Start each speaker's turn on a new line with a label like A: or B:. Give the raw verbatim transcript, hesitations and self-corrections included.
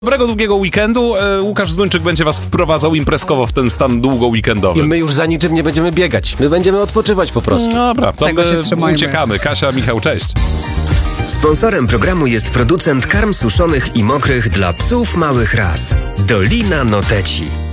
A: Dobrego długiego weekendu. Łukasz Zduńczyk będzie was wprowadzał imprezkowo w ten stan długo weekendowy.
B: I my już za niczym nie będziemy biegać. My będziemy odpoczywać po prostu.
A: Dobra, to
C: Tego się trzymajmy.
A: Uciekamy. Kasia, Michał, cześć.
D: Sponsorem programu jest producent karm suszonych i mokrych dla psów małych ras. Dolina Noteci.